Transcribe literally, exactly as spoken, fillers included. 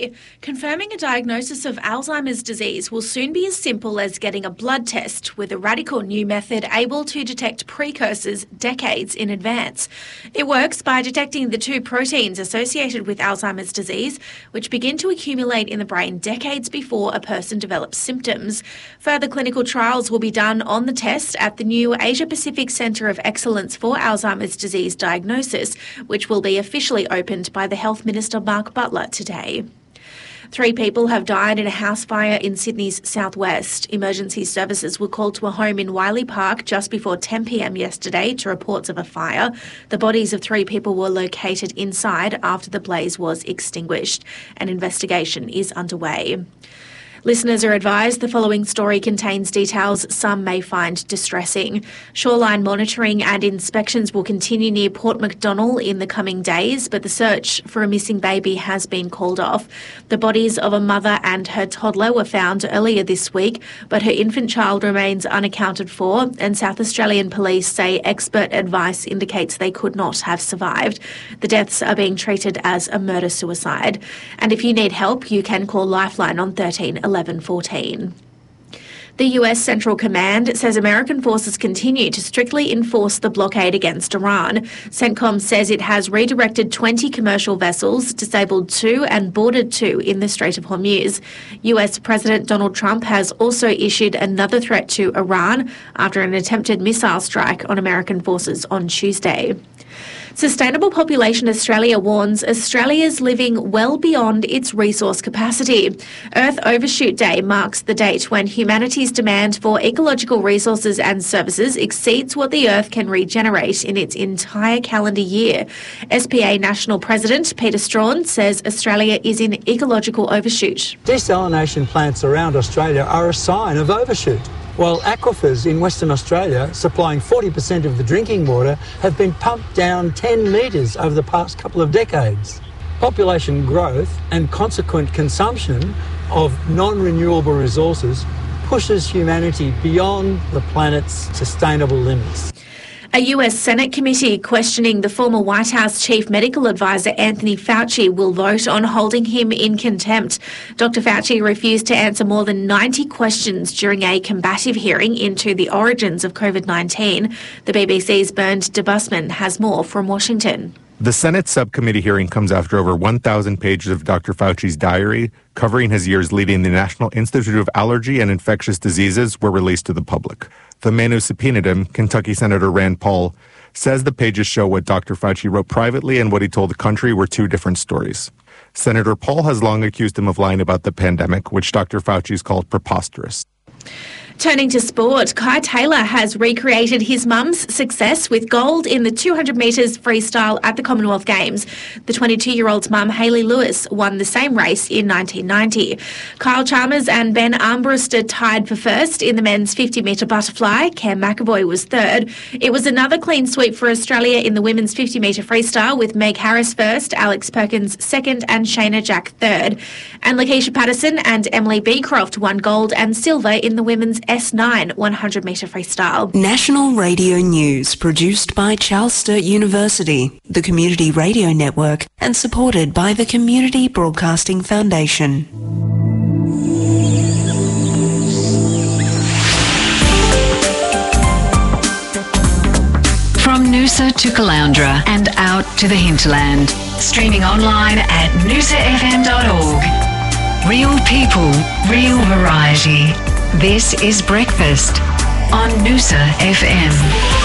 today. Confirming a diagnosis of Alzheimer's disease will soon be as simple as getting a blood test, with a radical new method able to detect precursors decades in advance. It works by detecting the two proteins associated with Alzheimer's disease, which begin to accumulate in the brain decades before a person develops symptoms. Further clinical trials will be done on the test at the new Asia Pacific Centre of Excellence for Alzheimer's Disease Diagnosis, which will be officially opened by the Health Minister Mark Butler today. Three people have died in a house fire in Sydney's southwest. Emergency services were called to a home in Wiley Park just before ten p m yesterday to reports of a fire. The bodies of three people were located inside after the blaze was extinguished. An investigation is underway. Listeners are advised the following story contains details some may find distressing. Shoreline monitoring and inspections will continue near Port MacDonnell in the coming days, but the search for a missing baby has been called off. The bodies of a mother and her toddler were found earlier this week, but her infant child remains unaccounted for, and South Australian police say expert advice indicates they could not have survived. The deaths are being treated as a murder-suicide. And if you need help, you can call Lifeline on thirteen eleven fourteen. The U S Central Command says American forces continue to strictly enforce the blockade against Iran. CENTCOM says it has redirected twenty commercial vessels, disabled two and boarded two in the Strait of Hormuz. U S President Donald Trump has also issued another threat to Iran after an attempted missile strike on American forces on Tuesday. Sustainable Population Australia warns Australia's living well beyond its resource capacity. Earth Overshoot Day marks the date when humanity's demand for ecological resources and services exceeds what the Earth can regenerate in its entire calendar year. S P A National President Peter Strawn says Australia is in ecological overshoot. Desalination plants around Australia are a sign of overshoot, while aquifers in Western Australia, supplying forty percent of the drinking water, have been pumped down ten metres over the past couple of decades. Population growth and consequent consumption of non-renewable resources pushes humanity beyond the planet's sustainable limits. A U S Senate committee questioning the former White House chief medical advisor Anthony Fauci will vote on holding him in contempt. Doctor Fauci refused to answer more than ninety questions during a combative hearing into the origins of COVID nineteen. The B B C's Bernd de Busman has more from Washington. The Senate subcommittee hearing comes after over one thousand pages of Doctor Fauci's diary, covering his years leading the National Institute of Allergy and Infectious Diseases, were released to the public. The man who subpoenaed him, Kentucky Senator Rand Paul, says the pages show what Doctor Fauci wrote privately and what he told the country were two different stories. Senator Paul has long accused him of lying about the pandemic, which Doctor Fauci's called preposterous. Turning to sport, Kai Taylor has recreated his mum's success with gold in the two hundred metres freestyle at the Commonwealth Games. The twenty-two-year-old's mum, Hayley Lewis, won the same race in nineteen ninety. Kyle Chalmers and Ben Armbruster tied for first in the men's fifty metre butterfly. Cam McAvoy was third. It was another clean sweep for Australia in the women's fifty metre freestyle, with Meg Harris first, Alex Perkins second and Shayna Jack third. And Lakeisha Patterson and Emily Beecroft won gold and silver in the women's S nine one hundred metre freestyle. National Radio News, produced by Charles Sturt University, the Community Radio Network, and supported by the Community Broadcasting Foundation. From Noosa to Caloundra and out to the hinterland. Streaming online at noosa f m dot org. Real people, real variety. This is Breakfast on Noosa F M.